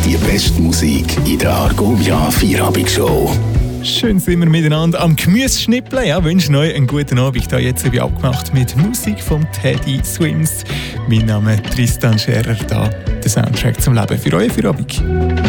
Die beste Musik in der Argovia Feierabend-Show. Schön sind wir miteinander am Gemüseschnippeln. Ja, wünsche euch einen guten Abend. Hier jetzt habe ich abgemacht mit Musik von Teddy Swims. Mein Name ist Tristan Scherer, da der Soundtrack zum Leben für euch Feierabend.